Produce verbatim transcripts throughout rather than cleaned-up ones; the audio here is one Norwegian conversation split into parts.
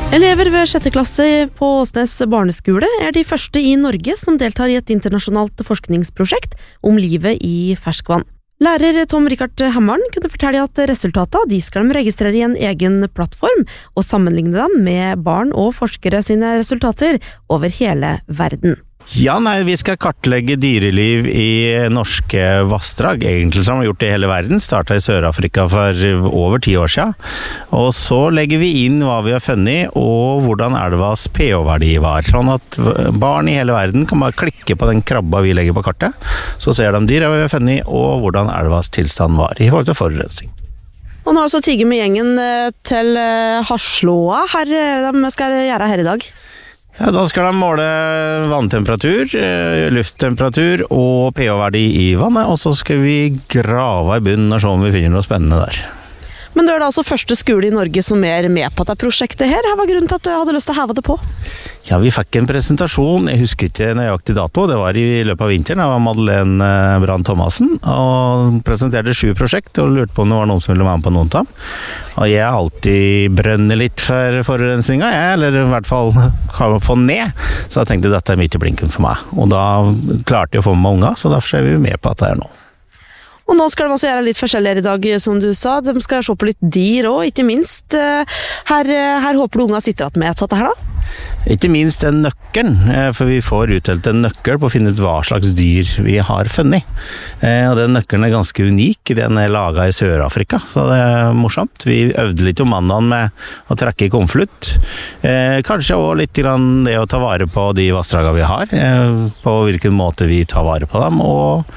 Elever ved sjette klasse på Åsnes barneskole er de første i Norge som deltar i et internasjonalt forskningsprosjekt om livet i ferskvann. Lærer Tom Rikard Hammaren kunne fortelle at resultatet de skal de registrere i en egen plattform og sammenligne dem med barn og forskere sine resultater over hele verden. Ja, nei, vi skal kartlegge dyreliv i norske vassdrag, egentlig som har gjort det i hele verden. Startet i Sør-Afrika for over ti år siden. Og så legger vi inn hva vi har funnet, og hvordan elvas pH-verdi var. Sånn at barn i hele verden kan bare klikke på den krabba vi legger på kartet, så ser de dyra vi har funnet, og hvordan elvas tilstand var i forhold til forurensning. Og nå har altså tiget med gjengen til Haslåa. Her de skal gjøre her i dag. Ja, da skal de måle vanntemperatur, lufttemperatur og pH-verdi i vannet, og så skal vi grave i bunnen og se om vi finner noe spennende der. Men du er da altså første skole i Norge som er med på dette prosjektet her. Hva var grunnen til at du hadde lyst til å heve det på? Ja, vi fikk en presentasjon, jeg husker ikke nøyaktig dato, det var i løpet av vinteren. Det var Madeleine Brand Thomassen, og presenterte sju prosjekt, og lurte på om det var noen som ville være med på noen av dem. Og jeg har alltid brønnet litt for forurensninga, jeg, eller i hvert fall kan få ned. Så jeg tenkte dette er midt i blinken for meg. Og da klarte jeg å få med meg unga, så derfor er vi med på dette her nå. Og nå skal de også gjøre litt forskjelligere i dag, som du sa. De skal se på litt dyr også, ikke minst. Her, her håper du unga sitter igjen med dette her da? Ikke minst den nøkkelen, for vi får utdelt en nøkkel på å finne ut hva slags dyr vi har funnet. Og den nøkkelen er ganske unik, den er laget i Sør-Afrika, så det er morsomt. Vi øvde litt om mandagen med å trekke i konflutt. Kanskje også litt grann det å ta vare på de vassdragene vi har, på hvilken måte vi tar vare på dem,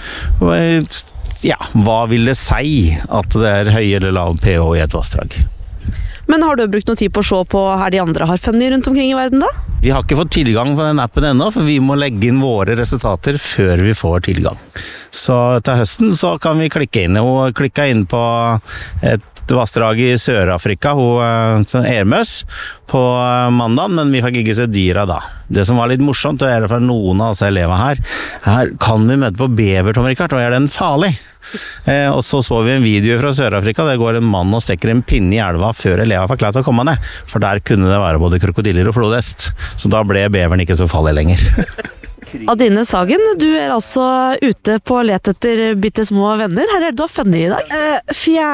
og ja, hva vil det si at det er høy eller lav pH i et vassdrag? Men har du brukt noe tid på å se på her de andre har funnet rundt omkring i verden da? Vi har ikke fått tilgang på den appen ennå, for vi må legge inn våre resultater før vi får tilgang. Så til høsten så kan vi klikke inn, og klikke inn på et vassdrag i Sør-Afrika, hun Ermøs, på mandagen, men vi fikk ikke se dyra da. Det som var litt morsomt, og er det for noen av oss elever her, her kan vi møte på bever, Tom Rikard, og er den farlig? Eh, og så så vi en video fra Sør-Afrika, der går en mann og stekker en pinne i elva før elever fikk lov til å komme ned, for der kunne det være både krokodiller og flodhest, så da ble beveren ikke så farlig lenger. Adine Sagen, du er altså ute på let etter bitte små venner. Her er det du har funnet i dag? Eh,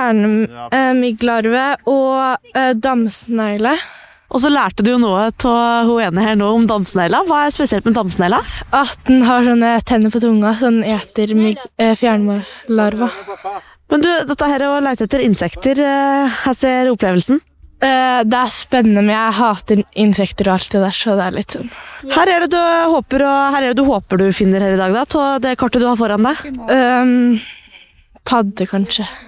Fjernmygglarve og eh, damsnegle. Og så lærte du jo noe til hun ene her nå om damsnegla. Hva er spesielt med damsnegla? At den har sånne tenner på tunga, så den eter mygg, eh, fjernmygglarva. Men du, dette her å lete etter insekter, eh, her ser opplevelsen. Eh, det er spennende, men jeg hater insekter og alt det der, så det er litt sånn. Her er det du håper, og her er det du håper du finner her i dag da, til det kartet du har foran deg? Um, padde, kanskje.